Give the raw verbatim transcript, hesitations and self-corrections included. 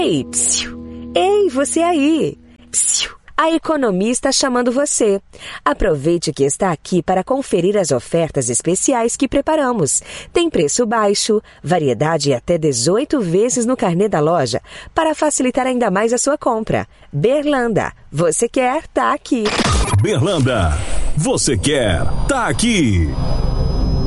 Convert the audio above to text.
Ei, psiu. Ei, você aí! Psiu. A economia está chamando você. Aproveite que está aqui para conferir as ofertas especiais que preparamos. Tem preço baixo, variedade e até dezoito vezes no carnê da loja, para facilitar ainda mais a sua compra. Berlanda, você quer, tá aqui. Berlanda, você quer, tá aqui.